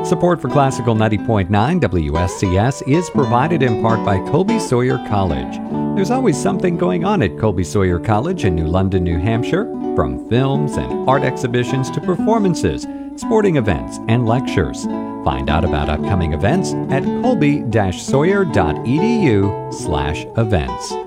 Support for Classical 90.9 WSCS is provided in part by Colby Sawyer College. There's always something going on at Colby Sawyer College in New London, New Hampshire, from films and art exhibitions to performances, sporting events, and lectures. Find out about upcoming events at colby-sawyer.edu/events.